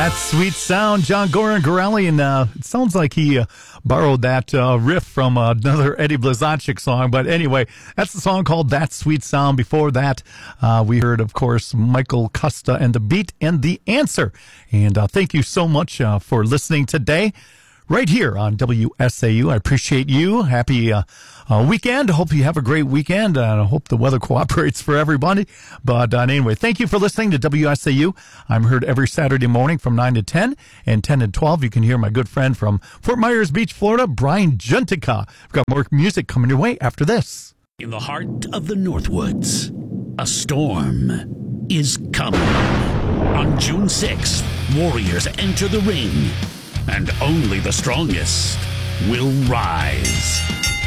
That sweet sound, John Goran Goreli, and it sounds like he borrowed that riff from another Eddie Blazonczyk song. But anyway, that's the song called That Sweet Sound. Before that, we heard, of course, Michael Costa and The Beat and The Answer. And thank you so much for listening today right here on WSAU. I appreciate you. Happy weekend. Hope you have a great weekend. I hope the weather cooperates for everybody. But anyway, thank you for listening to WSAU. I'm heard every Saturday morning from 9 to 10 and 10 to 12. You can hear my good friend from Fort Myers Beach, Florida, Brian Juntica. We've got more music coming your way after this. In the heart of the Northwoods, a storm is coming. On June 6th, Warriors enter the ring, and only the strongest will rise.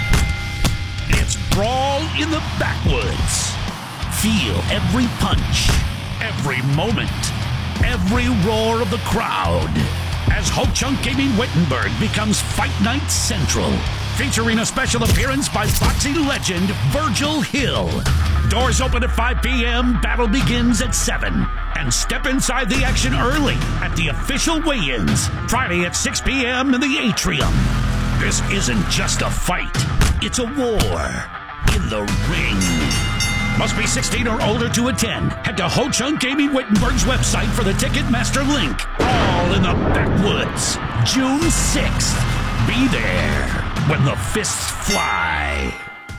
It's Brawl in the Backwoods. Feel every punch, every moment, every roar of the crowd as Ho Chunk Gaming Wittenberg becomes Fight Night Central, featuring a special appearance by boxing legend Virgil Hill. Doors open at 5 p.m., battle begins at 7. And step inside the action early at the official weigh-ins, Friday at 6 p.m. in the atrium. This isn't just a fight, it's a war in the ring. Must be 16 or older to attend. Head to Ho Chunk Gaming Wittenberg's website for the Ticketmaster link. All in the Backwoods, June 6th. Be there when the fists fly.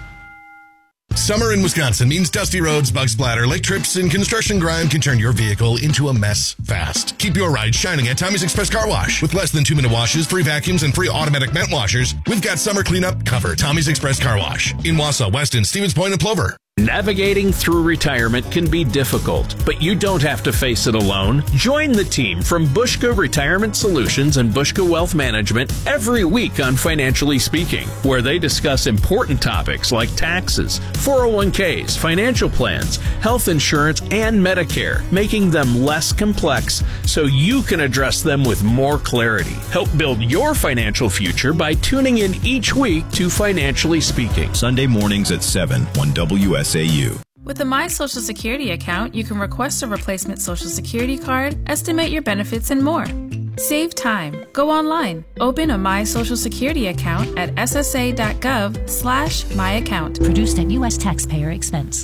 Summer in Wisconsin means dusty roads, bug splatter, lake trips, and construction grime can turn your vehicle into a mess fast. Keep your ride shining at Tommy's Express Car Wash. With less than 2-minute washes, free vacuums, and free automatic vent washers, we've got summer cleanup covered. Tommy's Express Car Wash in Wausau, Weston, Stevens Point, and Plover. Navigating through retirement can be difficult, but you don't have to face it alone. Join the team from Bushka Retirement Solutions and Bushka Wealth Management every week on Financially Speaking, where they discuss important topics like taxes, 401ks, financial plans, health insurance, and Medicare, making them less complex so you can address them with more clarity. Help build your financial future by tuning in each week to Financially Speaking. Sunday mornings at 7 on WSAU. With the My Social Security account, you can request a replacement Social Security card, estimate your benefits, and more. Save time. Go online. Open a My Social Security account at ssa.gov/myaccount. Produced at U.S. taxpayer expense.